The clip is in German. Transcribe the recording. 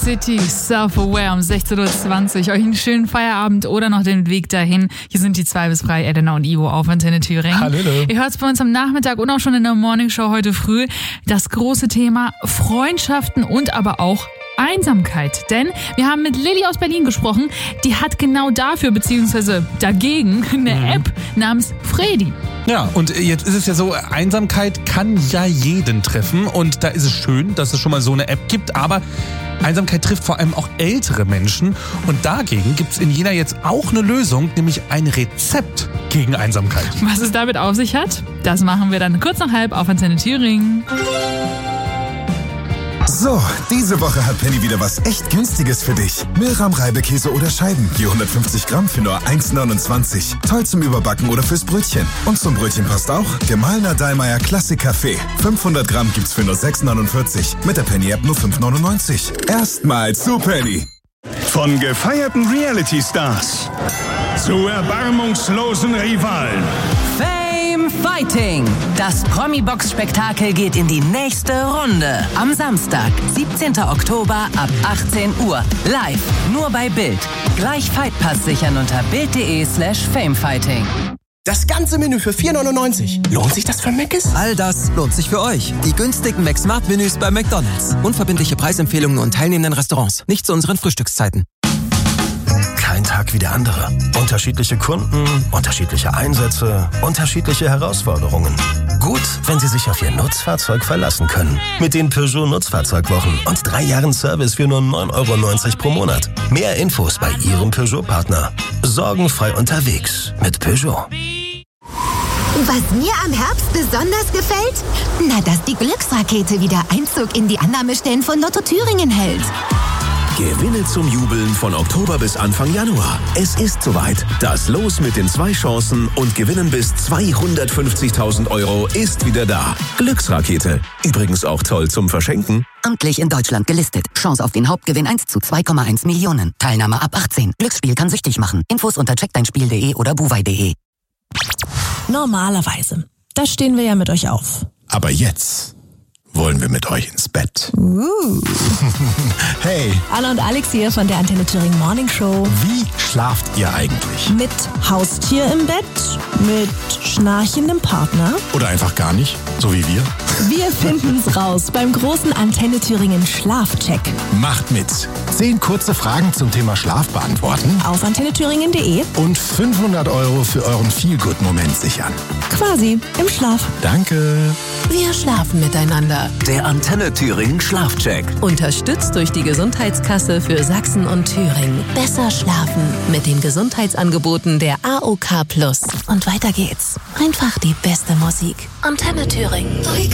City, Self-Aware um 16.20 Uhr. Euch einen schönen Feierabend oder noch den Weg dahin. Hier sind die 2 bis 3, Elena und Ivo auf Antenne Thüringen. Hallo. Ihr hört es bei uns am Nachmittag und auch schon in der Morningshow heute früh. Das große Thema Freundschaften und aber auch Einsamkeit. Denn wir haben mit Lilly aus Berlin gesprochen. Die hat genau dafür bzw. dagegen eine App namens Fredi. Ja, und jetzt ist es ja so, Einsamkeit kann ja jeden treffen. Und da ist es schön, dass es schon mal so eine App gibt. Aber Einsamkeit trifft vor allem auch ältere Menschen. Und dagegen gibt es in Jena jetzt auch eine Lösung, nämlich ein Rezept gegen Einsamkeit. Was es damit auf sich hat, das machen wir dann kurz nach 12 auf Antenne Thüringen. So, diese Woche hat Penny wieder was echt Günstiges für dich. Milram-Reibekäse oder Scheiben, je 150 Gramm für nur 1,29. Toll zum Überbacken oder fürs Brötchen. Und zum Brötchen passt auch gemahlener Dallmayr Klassik-Kaffee. 500 Gramm gibt's für nur 6,49. Mit der Penny-App nur 5,99. Erstmal zu Penny. Von gefeierten Reality-Stars zu erbarmungslosen Rivalen. Fame Fighting. Das Promi-Box-Spektakel geht in die nächste Runde. Am Samstag, 17. Oktober ab 18 Uhr. Live, nur bei Bild. Gleich Fightpass sichern unter bild.de/famefighting. Das ganze Menü für 4,99. Lohnt sich das für Mc's? All das lohnt sich für euch. Die günstigen McSmart-Menüs bei McDonald's. Unverbindliche Preisempfehlungen und teilnehmenden Restaurants. Nicht zu unseren Frühstückszeiten. Kein Tag wie der andere. Unterschiedliche Kunden, unterschiedliche Einsätze, unterschiedliche Herausforderungen. Gut, wenn Sie sich auf Ihr Nutzfahrzeug verlassen können. Mit den Peugeot Nutzfahrzeugwochen und 3 Jahren Service für nur 9,90 € pro Monat. Mehr Infos bei Ihrem Peugeot-Partner. Sorgenfrei unterwegs mit Peugeot. Was mir am Herbst besonders gefällt? Na, dass die Glücksrakete wieder Einzug in die Annahmestellen von Lotto Thüringen hält. Gewinne zum Jubeln von Oktober bis Anfang Januar. Es ist soweit. Das Los mit den 2 Chancen und Gewinnen bis 250.000 € ist wieder da. Glücksrakete. Übrigens auch toll zum Verschenken. Amtlich in Deutschland gelistet. Chance auf den Hauptgewinn 1 zu 2,1 Millionen. Teilnahme ab 18. Glücksspiel kann süchtig machen. Infos unter checkdeinspiel.de oder buwei.de. Normalerweise. Da stehen wir ja mit euch auf. Aber jetzt wollen wir mit euch ins Bett. Hey, Anna und Alex hier von der Antenne Thüringen Morning Show. wie schlaft ihr eigentlich? Mit Haustier im Bett, mit schnarchendem Partner. Oder einfach gar nicht, so wie wir? Wir finden's raus beim großen Antenne Thüringen Schlafcheck. Macht mit. 10 kurze Fragen zum Thema Schlaf beantworten Auf antennethüringen.de. und 500 € für euren Feel-Good-Moment sichern. Quasi im Schlaf. Danke. Wir schlafen miteinander. Der Antenne Thüringen Schlafcheck. Unterstützt durch die Gesundheitskasse für Sachsen und Thüringen. Besser schlafen mit den Gesundheitsangeboten der AOK+. Und weiter geht's. Einfach die beste Musik. Antenne Thüringen.